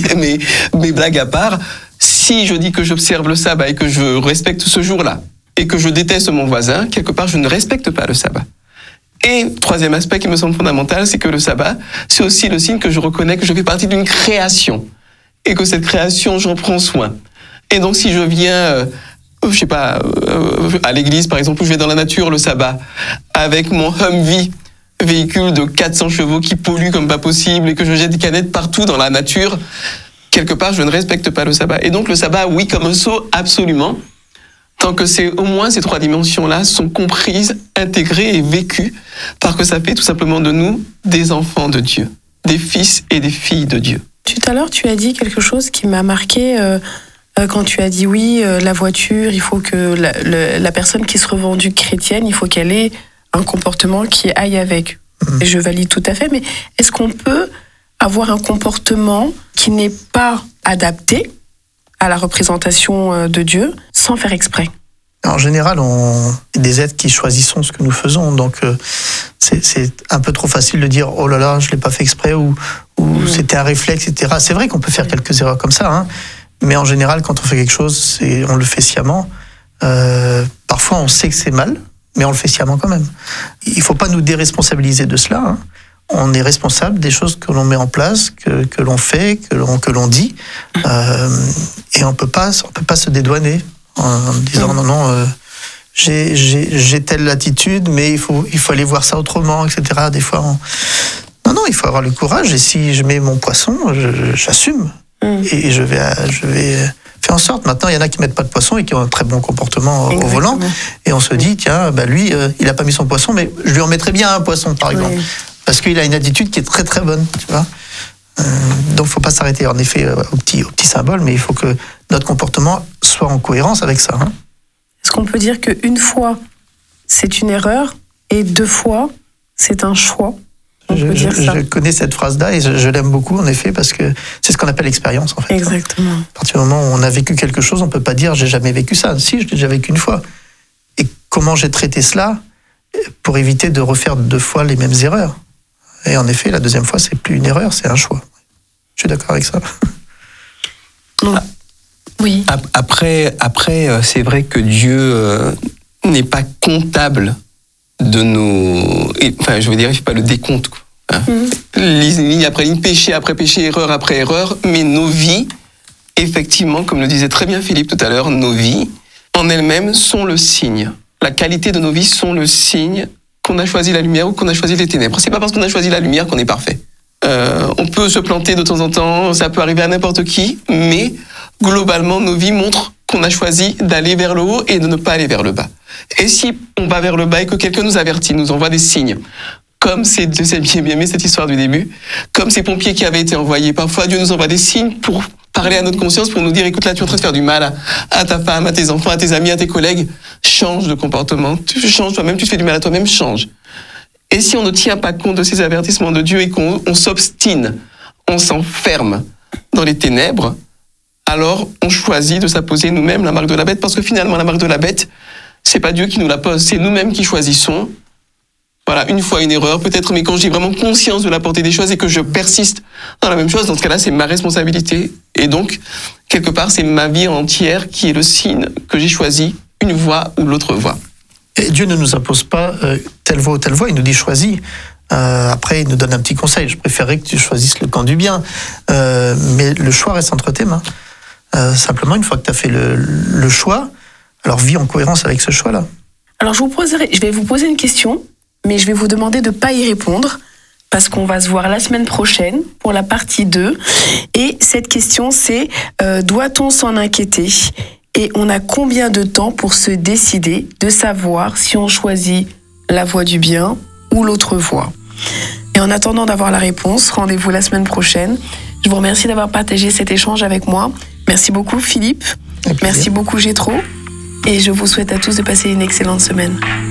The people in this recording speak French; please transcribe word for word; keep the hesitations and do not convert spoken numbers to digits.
mais, mais blague à part, si je dis que j'observe le sabbat et que je respecte ce jour-là, et que je déteste mon voisin, quelque part, je ne respecte pas le sabbat. Et troisième aspect qui me semble fondamental, c'est que le sabbat, c'est aussi le signe que je reconnais que je fais partie d'une création. Et que cette création, j'en prends soin. Et donc, si je viens, euh, je sais pas, euh, à l'église, par exemple, où je vais dans la nature le sabbat, avec mon Humvee, véhicule de quatre cents chevaux qui pollue comme pas possible, et que je jette des canettes partout dans la nature, quelque part, je ne respecte pas le sabbat. Et donc, le sabbat, oui, comme un sceau, absolument. Tant que c'est au moins ces trois dimensions-là sont comprises, intégrées et vécues, parce que ça fait tout simplement de nous des enfants de Dieu, des fils et des filles de Dieu. Tout à l'heure, tu as dit quelque chose qui m'a marqué euh, euh, quand tu as dit oui, euh, la voiture, il faut que la, le, la personne qui se revendique chrétienne, il faut qu'elle ait un comportement qui aille avec. Mmh. Et je valide tout à fait, mais est-ce qu'on peut avoir un comportement qui n'est pas adapté à la représentation de Dieu, sans faire exprès? En général, on est des êtres qui choisissons ce que nous faisons, donc euh, c'est, c'est un peu trop facile de dire « oh là là, je l'ai pas fait exprès » ou, ou mmh. « c'était un réflexe, et cetera » C'est vrai qu'on peut faire quelques erreurs comme ça, hein, mais en général, quand on fait quelque chose, c'est, on le fait sciemment. Euh, parfois, on sait que c'est mal, mais on le fait sciemment quand même. Il faut pas nous déresponsabiliser de cela, hein. On est responsable des choses que l'on met en place, que, que l'on fait, que l'on, que l'on dit, euh, et on peut pas, on peut pas se dédouaner en disant non, non, euh, j'ai, j'ai, j'ai telle attitude, mais il faut, il faut aller voir ça autrement, et cetera. Des fois, on... non, non, il faut avoir le courage, et si je mets mon poisson, je, j'assume, mm. et je vais, je vais faire en sorte. Maintenant, il y en a qui mettent pas de poisson et qui ont un très bon comportement Exactement. Au volant, et on se dit, tiens, bah lui, euh, il a pas mis son poisson, mais je lui en mettrais bien un poisson, par exemple. Oui. Parce qu'il a une attitude qui est très très bonne, tu vois. Euh, donc, il ne faut pas s'arrêter, en effet, au petit, au petit symbole, mais il faut que notre comportement soit en cohérence avec ça. Hein. Est-ce qu'on peut dire qu'une fois, c'est une erreur, et deux fois, c'est un choix? On je, peut dire je, ça. je connais cette phrase-là, et je, je l'aime beaucoup, en effet, parce que c'est ce qu'on appelle l'expérience, en fait. Exactement. Hein. À partir du moment où on a vécu quelque chose, on ne peut pas dire « j'ai jamais vécu ça ». Si, je l'ai déjà vécu une fois. Et comment j'ai traité cela pour éviter de refaire deux fois les mêmes erreurs. Et en effet, la deuxième fois, c'est plus une erreur, c'est un choix. Je suis d'accord avec ça. Non. Oui. Après, après, c'est vrai que Dieu euh, n'est pas comptable de nos... Enfin, je veux dire, il ne fait pas le décompte. Quoi, hein. Mm-hmm. Ligne après ligne, péché après péché, erreur après erreur. Mais nos vies, effectivement, comme le disait très bien Philippe tout à l'heure, nos vies, en elles-mêmes, sont le signe. La qualité de nos vies sont le signe qu'on a choisi la lumière ou qu'on a choisi les ténèbres. C'est pas parce qu'on a choisi la lumière qu'on est parfait. Euh, on peut se planter de temps en temps, ça peut arriver à n'importe qui, mais globalement, nos vies montrent qu'on a choisi d'aller vers le haut et de ne pas aller vers le bas. Et si on va vers le bas et que quelqu'un nous avertit, nous envoie des signes, comme c'est, c'est bien aimé cette histoire du début, comme ces pompiers qui avaient été envoyés, parfois Dieu nous envoie des signes pour parler à notre conscience, pour nous dire, écoute, là, tu es en train de faire du mal à, à ta femme, à tes enfants, à tes amis, à tes collègues. Change de comportement. Tu changes toi-même, tu te fais du mal à toi-même, change. Et si on ne tient pas compte de ces avertissements de Dieu et qu'on on s'obstine, on s'enferme dans les ténèbres, alors on choisit de s'apposer nous-mêmes la marque de la bête, parce que finalement, la marque de la bête, c'est pas Dieu qui nous la pose, c'est nous-mêmes qui choisissons. Voilà, une fois une erreur, peut-être, mais quand j'ai vraiment conscience de la portée des choses et que je persiste dans la même chose, dans ce cas-là, c'est ma responsabilité. Et donc, quelque part, c'est ma vie entière qui est le signe que j'ai choisi, une voie ou l'autre voie. Et Dieu ne nous impose pas euh, telle voie ou telle voie, il nous dit choisis. Euh, après, il nous donne un petit conseil. Je préférerais que tu choisisses le camp du bien. Euh, mais le choix reste entre tes mains. Euh, simplement, une fois que tu as fait le, le choix, alors vis en cohérence avec ce choix-là. Alors, je, vous poserai, je vais vous poser une question, mais je vais vous demander de ne pas y répondre, parce qu'on va se voir la semaine prochaine pour la partie deux. Et cette question, c'est euh, doit-on s'en inquiéter ? Et on a combien de temps pour se décider de savoir si on choisit la voie du bien ou l'autre voie ? Et en attendant d'avoir la réponse, rendez-vous la semaine prochaine. Je vous remercie d'avoir partagé cet échange avec moi. Merci beaucoup Philippe. Merci beaucoup Gétro. Et je vous souhaite à tous de passer une excellente semaine.